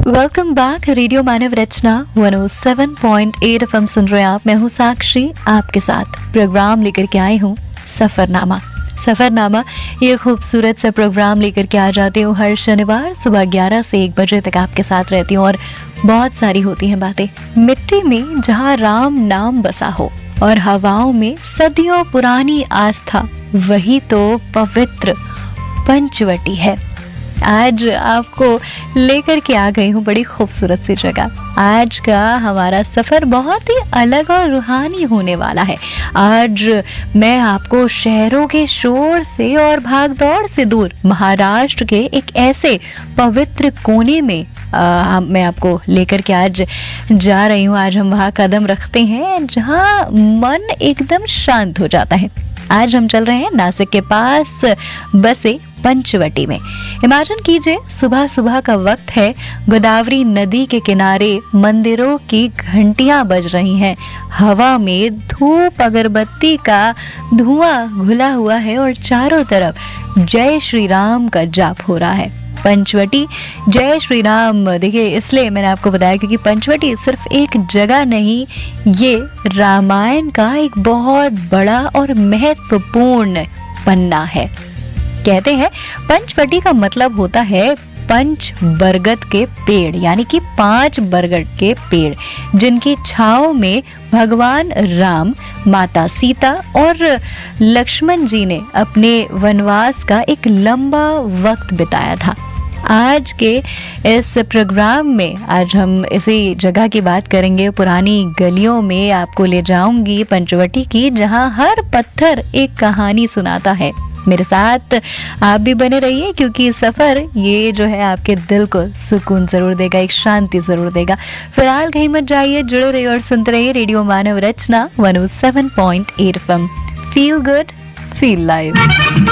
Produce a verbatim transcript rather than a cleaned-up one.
Welcome back. Radio मानव रचना one O seven point eight F M सुन रहे हैं आप। मैं हूँ साक्षी, आपके साथ प्रोग्राम लेकर के आई हूँ सफरनामा। सफरनामा ये खूबसूरत सा प्रोग्राम लेकर के आ जाती हूँ हर शनिवार सुबह ग्यारह से एक बजे तक आपके साथ रहती हूँ और बहुत सारी होती हैं बातें। मिट्टी में जहाँ राम नाम बसा हो और हवाओं में सदियों पुरानी आस्था, वही तो पवित्र पंचवटी है। आज आपको लेकर के आ गई हूँ बड़ी खूबसूरत सी जगह। आज का हमारा सफ़र बहुत ही अलग और रूहानी होने वाला है। आज मैं आपको शहरों के शोर से और भागदौड़ से दूर महाराष्ट्र के एक ऐसे पवित्र कोने में आ, मैं आपको लेकर के आज जा रही हूँ। आज हम वहाँ कदम रखते हैं जहाँ मन एकदम शांत हो जाता है। आज हम चल रहे हैं नासिक के पास बसे पंचवटी में। इमेजिन कीजिए, सुबह सुबह का वक्त है, गोदावरी नदी के किनारे मंदिरों की घंटियां बज रही हैं, हवा में धूप अगरबत्ती का धुआं घुला हुआ है और चारों तरफ जय श्री राम का जाप हो रहा है। पंचवटी जय श्री राम, देखिए इसलिए मैंने आपको बताया क्योंकि पंचवटी सिर्फ एक जगह नहीं, ये रामायण का एक बहुत बड़ा और महत्वपूर्ण पन्ना है। कहते हैं पंचवटी का मतलब होता है पंच बरगद के पेड़, यानी कि पांच बरगद के पेड़ जिनकी छांव में भगवान राम, माता सीता और लक्ष्मण जी ने अपने वनवास का एक लंबा वक्त बिताया था। आज के इस प्रोग्राम में आज हम इसी जगह की बात करेंगे। पुरानी गलियों में आपको ले जाऊंगी पंचवटी की, जहां हर पत्थर एक कहानी सुनाता है। मेरे साथ आप भी बने रहिए क्योंकि सफ़र ये जो है आपके दिल को सुकून ज़रूर देगा, एक शांति ज़रूर देगा। फिलहाल कहीं मत जाइए, जुड़े रहिए और सुनते रहिए रेडियो मानव रचना one O seven point eight F M. Feel good, feel live.